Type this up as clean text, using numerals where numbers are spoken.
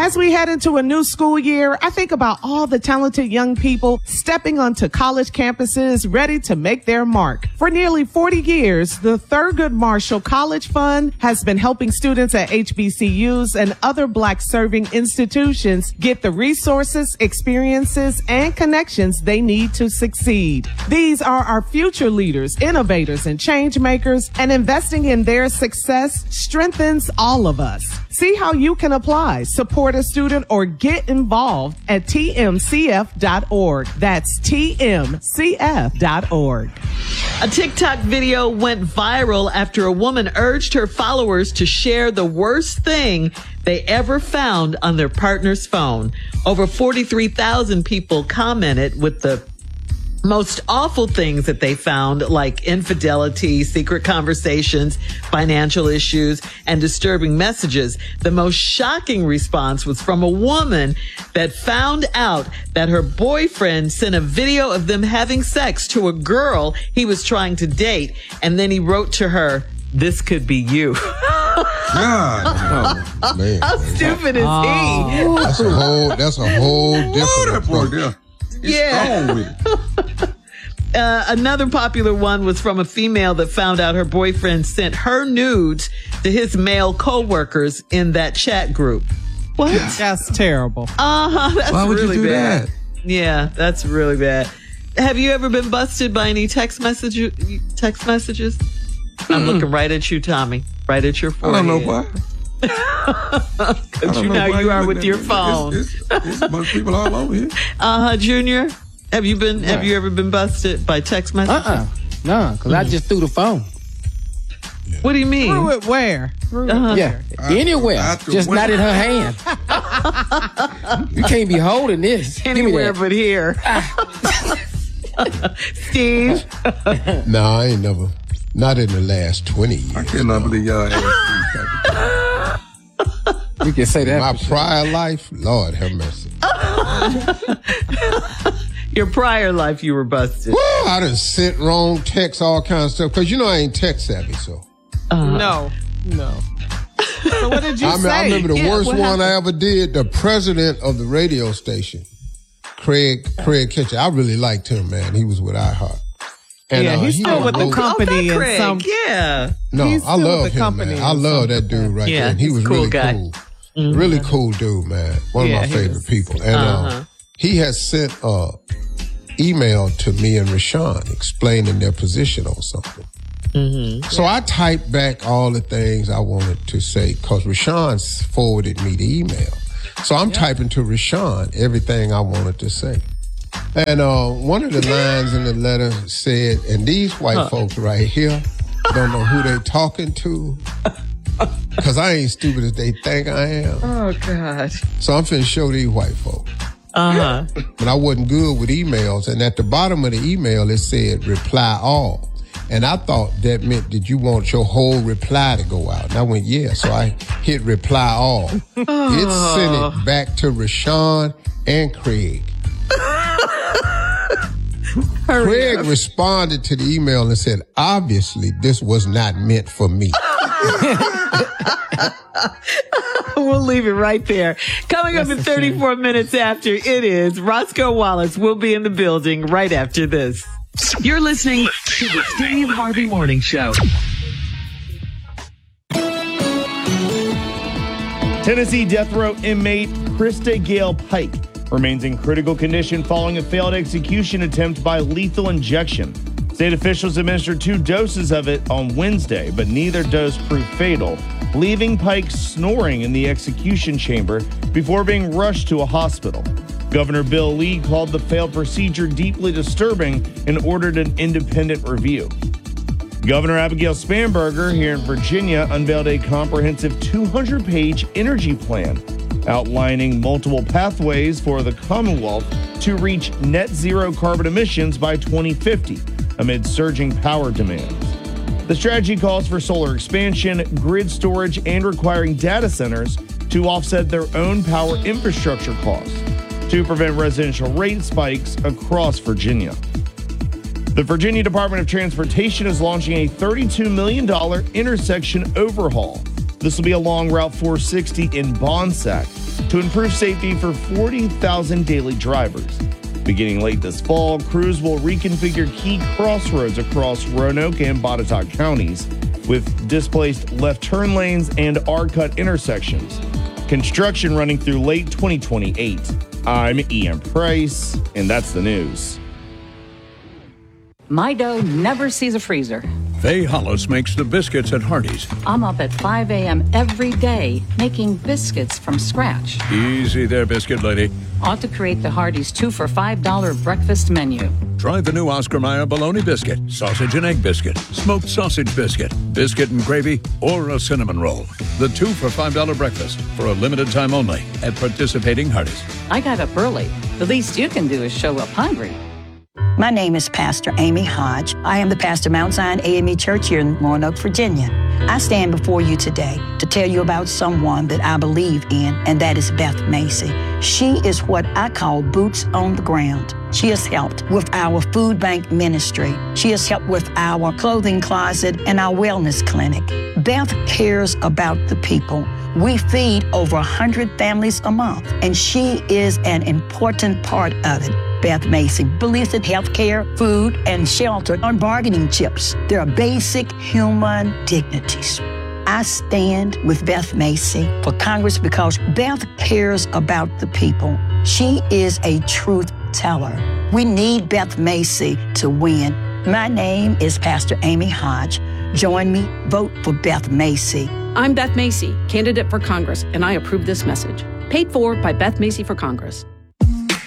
As we head into a new school year, I think about all the talented young people stepping onto college campuses ready to make their mark. For nearly 40 years, the Thurgood Marshall College Fund has been helping students at HBCUs and other Black-serving institutions get the resources, experiences, and connections they need to succeed. These are our future leaders, innovators, and change makers, and investing in their success strengthens all of us. See how you can apply, support a student, or get involved at tmcf.org. That's tmcf.org. A TikTok video went viral after a woman urged her followers to share the worst thing they ever found on their partner's phone. Over 43,000 people commented with the most awful things that they found, like infidelity, secret conversations, financial issues, and disturbing messages. The most shocking response was from a woman that found out that her boyfriend sent a video of them having sex to a girl he was trying to date, and then he wrote to her, "This could be you." God, man. How stupid is he? That's a whole different approach. Yeah. Another popular one was from a female that found out her boyfriend sent her nudes to his male coworkers in that chat group. What? That's terrible. That's Why would really you do bad. that? Yeah, that's really bad. Have you ever been busted by any text messages? I'm looking right at you, Tommy. Right at your forehead. I don't know why. Because you know you are with your phone. It's a bunch of people all over here. Junior, have you ever been busted by text messages? No, because I just threw the phone. What do you mean? Threw it where? Anywhere. Just not in her hand. You can't be holding this. Anywhere but here. Steve? No, I ain't never. Not in the last 20 years. I cannot believe y'all asked You can say that. My prior life, Lord have mercy. Your prior life, you were busted. Well, I done sent wrong texts, all kinds of stuff. Because you know I ain't text savvy, so. No. So what did you say? I remember the worst one I ever did. The president of the radio station, Craig Kitchen. I really liked him, man. He was with iHeart. And, he's still with the company. Craig, No, he's I love him, man. I love that dude right there. And he was cool really guy. cool. Mm-hmm. Really cool dude, man. One of my favorite people. And he has sent email to me and Rashawn explaining their position on something. Mm-hmm. So I typed back all the things I wanted to say because Rashawn forwarded me the email. So I'm typing to Rashawn everything I wanted to say. And one of the lines in the letter said, and these white folks right here don't know who they talking to because I ain't stupid as they think I am. Oh, God. So I'm finna show these white folks. But I wasn't good with emails. And at the bottom of the email, it said reply all. And I thought that meant that you want your whole reply to go out. And I went, yeah. So I hit reply all. It sent it back to Rashawn and Craig. Craig responded to the email and said, obviously, this was not meant for me. We'll leave it right there. Coming up in 34 minutes after, it is Roscoe Wallace will be in the building right after this. You're listening to the Steve Harvey Morning Show. Tennessee death row inmate Krista Gale Pike remains in critical condition following a failed execution attempt by lethal injection. State officials administered 2 doses of it on Wednesday, but neither dose proved fatal, leaving Pike snoring in the execution chamber before being rushed to a hospital. Governor Bill Lee called the failed procedure deeply disturbing and ordered an independent review. Governor Abigail Spanberger here in Virginia unveiled a comprehensive 200-page energy plan outlining multiple pathways for the Commonwealth to reach net zero carbon emissions by 2050 amid surging power demands. The strategy calls for solar expansion, grid storage, and requiring data centers to offset their own power infrastructure costs to prevent residential rate spikes across Virginia. The Virginia Department of Transportation is launching a $32 million intersection overhaul. This will be along Route 460 in Bonsack to improve safety for 40,000 daily drivers. Beginning late this fall, crews will reconfigure key crossroads across Roanoke and Botetourt counties with displaced left turn lanes and R-cut intersections. Construction running through late 2028. I'm Ian Price, and that's the news. My dough never sees a freezer. Faye Hollis makes the biscuits at Hardee's. I'm up at 5 a.m. every day making biscuits from scratch. Easy there, biscuit lady. Ought to create the Hardee's 2 for $5 breakfast menu. Try the new Oscar Mayer bologna biscuit, sausage and egg biscuit, smoked sausage biscuit, biscuit and gravy, or a cinnamon roll. The 2 for $5 breakfast for a limited time only at participating Hardee's. I got up early. The least you can do is show up hungry. My name is Pastor Amy Hodge. I am the pastor of Mount Zion AME Church here in Roanoke, Virginia. I stand before you today to tell you about someone that I believe in, and that is Beth Macy. She is what I call boots on the ground. She has helped with our food bank ministry. She has helped with our clothing closet and our wellness clinic. Beth cares about the people. We feed over 100 families a month, and she is an important part of it. Beth Macy believes that health care, food, and shelter are bargaining chips. They are basic human dignities. I stand with Beth Macy for Congress because Beth cares about the people. She is a truth teller. We need Beth Macy to win. My name is Pastor Amy Hodge. Join me, vote for Beth Macy. I'm Beth Macy, candidate for Congress, and I approve this message. Paid for by Beth Macy for Congress.